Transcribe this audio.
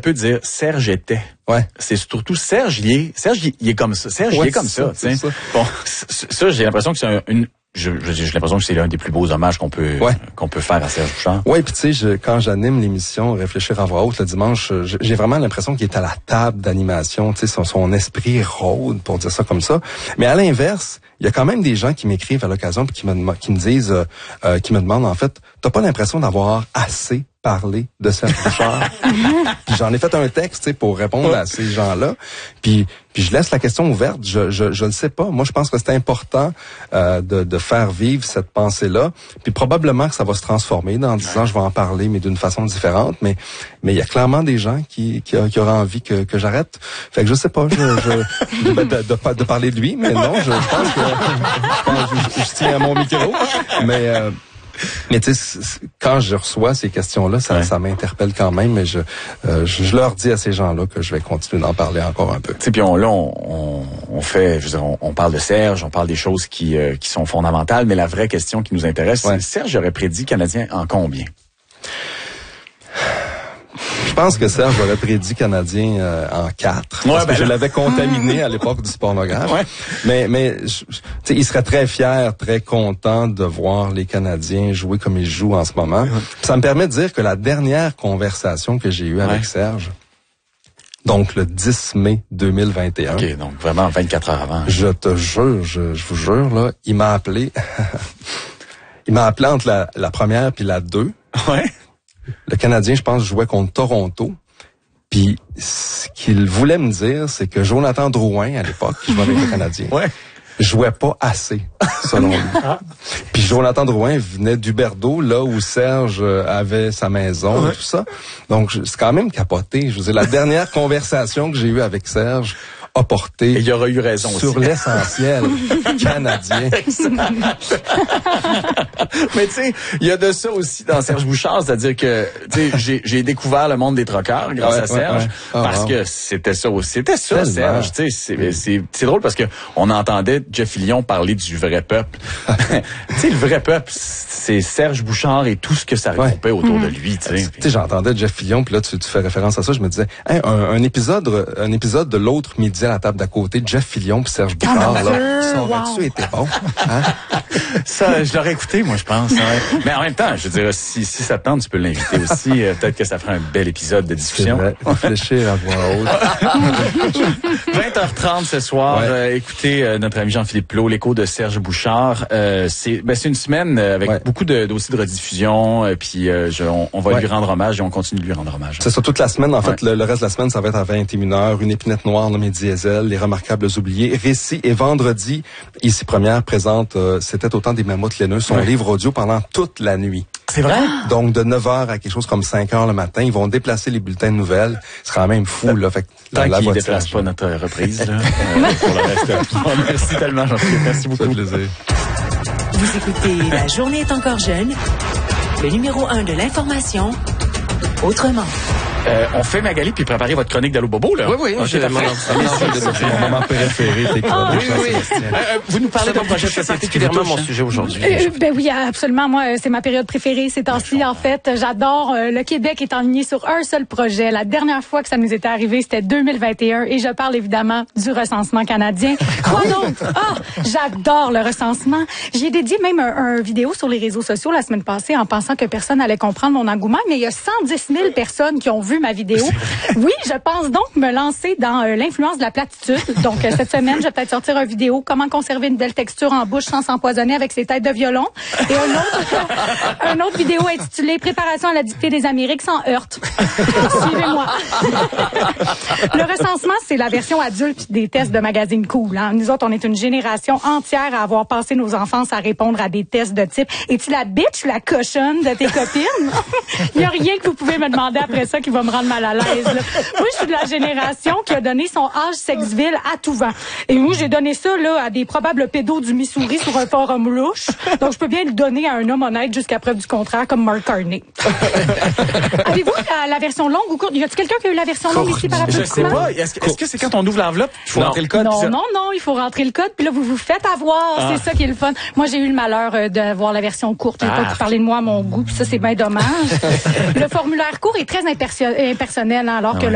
peu de dire Serge était. Ouais. C'est surtout Serge, il est comme ça. Serge, il est comme ça. Bon, ça, j'ai l'impression que c'est j'ai l'impression que c'est l'un des plus beaux hommages qu'on peut faire à Serge Bouchard. Oui, puis tu sais, quand j'anime l'émission Réfléchir à voix haute le dimanche, j'ai vraiment l'impression qu'il est à la table d'animation, tu sais, son esprit rôde, pour dire ça comme ça. Mais à l'inverse, il y a quand même des gens qui m'écrivent à l'occasion puis qui me disent, qui me demandent en fait, t'as pas l'impression d'avoir assez parlé de Serge Bouchard? Puis j'en ai fait un texte, tu sais, pour répondre à ces gens-là. Puis je laisse la question ouverte. Je ne sais pas. Moi, je pense que c'est important de faire vivre cette pensée-là. Puis probablement que ça va se transformer dans 10 ans. Je vais en parler, mais d'une façon différente. Mais il y a clairement des gens qui auraient envie que j'arrête. Fait que je sais pas. De parler de lui, mais non. Je pense que je tiens à mon micro. Mais tu sais, quand je reçois ces questions-là, ça m'interpelle quand même, mais je leur dis à ces gens-là que je vais continuer d'en parler encore un peu. Tu sais, puis on fait, je veux dire, on parle de Serge, on parle des choses qui sont fondamentales, mais la vraie question qui nous intéresse, c'est Serge aurait prédit Canadien en combien? Je pense que Serge aurait prédit Canadien en 4. Parce que je l'avais contaminé à l'époque du Spornographe. Mais tu sais, il serait très fier, très content de voir les Canadiens jouer comme ils jouent en ce moment. Ça me permet de dire que la dernière conversation que j'ai eue avec Serge, donc le 10 mai 2021. OK, donc vraiment 24 heures avant. Je te jure, je vous jure, là, il m'a appelé. Il m'a appelé entre la première puis la 2. Ouais. Le Canadien, je pense, jouait contre Toronto. Puis ce qu'il voulait me dire, c'est que Jonathan Drouin, à l'époque, qui jouait avec le Canadien, jouait pas assez, selon lui. Puis Jonathan Drouin venait d'Huberdeau, là où Serge avait sa maison et tout ça. Donc, c'est quand même capoté. Je veux dire, la dernière conversation que j'ai eue avec Serge a porté et il aurait eu raison sur aussi. L'essentiel canadien. Mais tu sais, il y a de ça aussi dans Serge Bouchard, c'est-à-dire que tu sais, j'ai découvert le monde des troqueurs grâce à Serge parce que c'était ça aussi. C'était ça, tellement. Serge, tu sais, c'est drôle parce que on entendait Jeff Fillion parler du vrai peuple. Tu sais, le vrai peuple, c'est Serge Bouchard et tout ce que ça regroupait autour de lui, tu sais. Tu sais, j'entendais Jeff Fillion, puis là tu fais référence à ça, je me disais un épisode de l'autre midi à la table d'à côté, Jeff Fillion puis Serge Bouchard, là, ça aurait-tu été bon? Hein? Ça, je l'aurais écouté, moi, je pense. Ouais. Mais en même temps, je veux dire, si ça te tente, tu peux l'inviter aussi. Peut-être que ça ferait un bel épisode de discussion. Réfléchir à voix haute. 20h30 ce soir. Écoutez notre ami Jean-Philippe Plot, l'écho de Serge Bouchard. C'est une semaine avec beaucoup aussi de rediffusion. Puis on va lui rendre hommage et on continue de lui rendre hommage. C'est ça, toute la semaine. En fait, le reste de la semaine, ça va être à 21h. Une épinette noire nommée Diesel, Les Remarquables oubliés, Récits. Et vendredi, Ici Première présente C'était autant des mammouths laineux, son livre audio pendant toute la nuit. C'est vrai? Donc, de 9h à quelque chose comme 5h le matin, ils vont déplacer les bulletins de nouvelles. C'est quand même fou, là. Fait que tant qu'ils ne déplacent pas notre reprise, là, pour le reste. Merci tellement, Jean-Philippe. Merci beaucoup. Ça fait plaisir. Vous écoutez La Journée est encore jeune, le numéro 1 de l'information, autrement. On fait Magali puis préparer votre chronique d'Allô Bobo, là. Oui, c'est mon moment préféré, tes chroniques. Vous nous parlez de votre projet de société. Particulièrement mon sujet aujourd'hui. Ben oui, absolument. Moi, c'est ma période préférée ces temps-ci. En fait, j'adore. Le Québec est enligné sur un seul projet. La dernière fois que ça nous était arrivé, c'était 2021. Et je parle évidemment du recensement canadien. Quoi d'autre? J'adore le recensement. J'ai dédié même un vidéo sur les réseaux sociaux la semaine passée en pensant que personne allait comprendre mon engouement. Mais il y a 110 000 personnes qui ont vu ma vidéo. Oui, je pense donc me lancer dans l'influence de la platitude. Donc, cette semaine, je vais peut-être sortir une vidéo comment conserver une belle texture en bouche sans s'empoisonner avec ses têtes de violon. Et une autre vidéo intitulée Préparation à la dictée des Amériques sans heurte. Suivez-moi. Le recensement, c'est la version adulte des tests de magazine Cool. Hein. Nous autres, on est une génération entière à avoir passé nos enfances à répondre à des tests de type « Es-tu la bitch ou la cochonne de tes copines? » Il n'y a rien que vous pouvez me demander après ça qui va me rendre mal à l'aise. Là. Moi, je suis de la génération qui a donné son âge sexville à tout vent. Et moi, j'ai donné ça là à des probables pédos du Missouri sur un forum louche. Donc, je peux bien le donner à un homme honnête jusqu'à preuve du contraire, comme Mark Carney. Avez-vous la version longue ou courte? Y a-t-il quelqu'un qui a eu la version longue ici par Je sais pas. Est-ce que c'est quand on ouvre l'enveloppe, il faut rentrer le code? Non, il faut rentrer le code. Puis là, vous vous faites avoir. C'est ça qui est le fun. Moi, j'ai eu le malheur de voir la version courte. Il n'y a pas qui parlait de moi à mon goût. Puis ça, c'est bien dommage. Le formulaire court est très impersonnel, hein, alors que